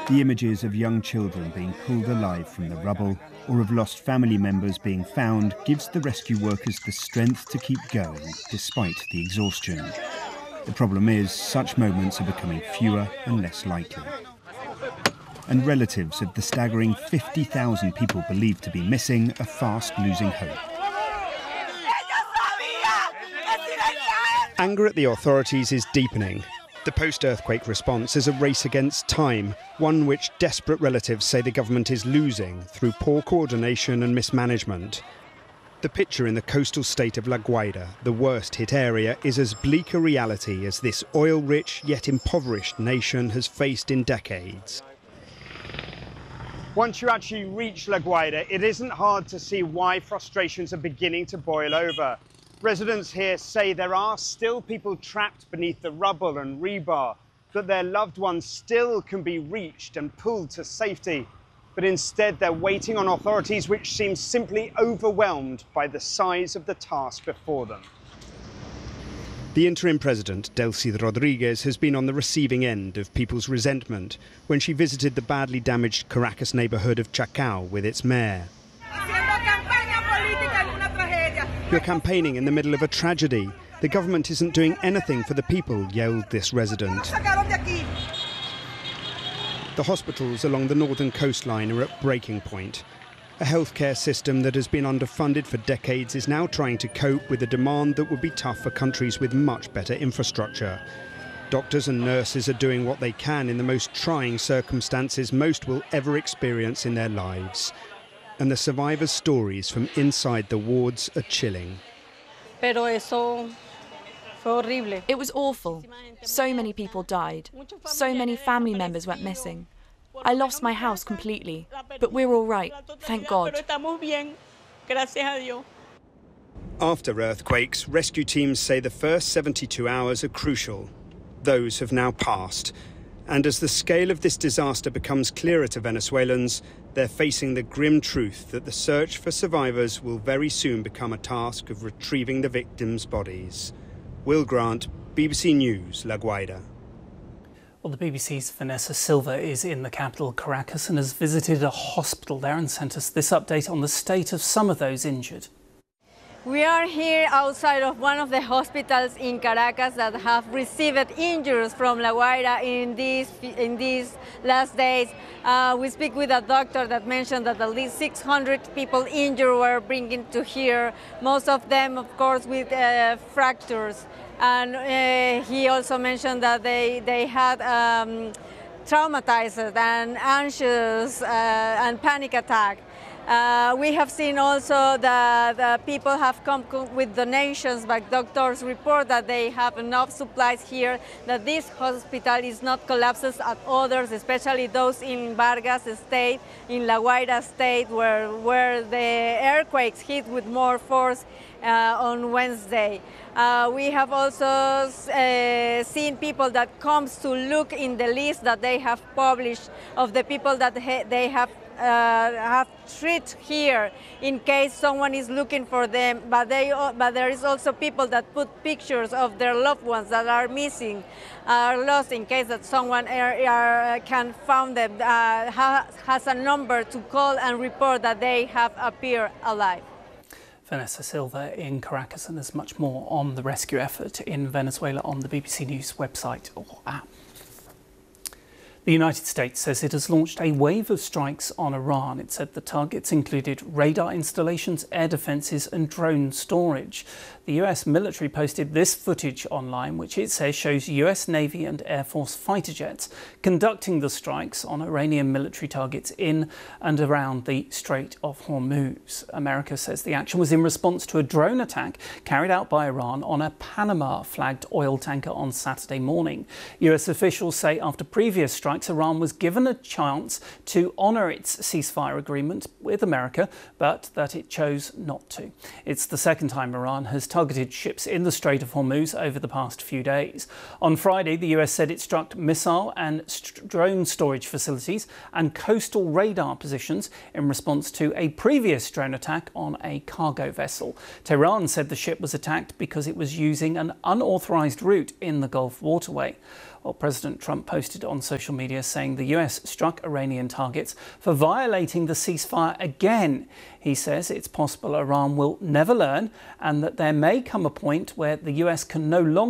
The images of young children being pulled alive from the rubble or of lost family members being found gives the rescue workers the strength to keep going despite the exhaustion. The problem is, such moments are becoming fewer and less likely. And relatives of the staggering 50,000 people believed to be missing are fast losing hope. Anger at the authorities is deepening. The post-earthquake response is a race against time, one which desperate relatives say the government is losing through poor coordination and mismanagement. The picture in the coastal state of La Guaira, the worst hit area, is as bleak a reality as this oil-rich yet impoverished nation has faced in decades. Once you actually reach La Guaira, it isn't hard to see why frustrations are beginning to boil over. Residents here say there are still people trapped beneath the rubble and rebar, that their loved ones still can be reached and pulled to safety. But instead they're waiting on authorities which seem simply overwhelmed by the size of the task before them. The interim president, Delcy Rodriguez, has been on the receiving end of people's resentment when she visited the badly damaged Caracas neighbourhood of Chacao with its mayor. You're campaigning in the middle of a tragedy. The government isn't doing anything for the people, yelled this resident. The hospitals along the northern coastline are at breaking point. A healthcare system that has been underfunded for decades is now trying to cope with a demand that would be tough for countries with much better infrastructure. Doctors and nurses are doing what they can in the most trying circumstances most will ever experience in their lives. And the survivors' stories from inside the wards are chilling. It was awful. So many people died. So many family members went missing. I lost my house completely, but we're all right, thank God. After earthquakes, rescue teams say the first 72 hours are crucial. Those have now passed. And as the scale of this disaster becomes clearer to Venezuelans, they're facing the grim truth that the search for survivors will very soon become a task of retrieving the victims' bodies. Will Grant, BBC News, La Guaira. Well, the BBC's Vanessa Silva is in the capital, Caracas, and has visited a hospital there and sent us this update on the state of some of those injured. We are here outside of one of the hospitals in Caracas that have received injuries from La Guaira in these last days. We speak with a doctor that mentioned that at least 600 people injured were bringing to here, most of them, of course, with fractures. And he also mentioned that they had traumatized and anxious and panic attack. We have seen also that people have come with donations, but doctors report that they have enough supplies here, that this hospital is not collapses at others, especially those in Vargas state, in La Guaira state, where the earthquakes hit with more force on Wednesday. We have also seen people that comes to look in the list that they have published of the people that they have treated here in case someone is looking for them, but there is also people that put pictures of their loved ones that are missing, are lost, in case that someone can find them, has a number to call and report that they have appeared alive. Vanessa Silva in Caracas, and there's much more on the rescue effort in Venezuela on the BBC News website or app. The United States says it has launched a wave of strikes on Iran. It said the targets included radar installations, air defences and drone storage. The US military posted this footage online, which it says shows US Navy and Air Force fighter jets conducting the strikes on Iranian military targets in and around the Strait of Hormuz. America says the action was in response to a drone attack carried out by Iran on a Panama-flagged oil tanker on Saturday morning. US officials say after previous strikes, Iran was given a chance to honour its ceasefire agreement with America, but that it chose not to. It's the second time Iran has targeted ships in the Strait of Hormuz over the past few days. On Friday, the US said it struck missile and drone storage facilities and coastal radar positions in response to a previous drone attack on a cargo vessel. Tehran said the ship was attacked because it was using an unauthorised route in the Gulf waterway. Well, President Trump posted on social media saying the US struck Iranian targets for violating the ceasefire again. He says it's possible Iran will never learn and that there may come a point where the US can no longer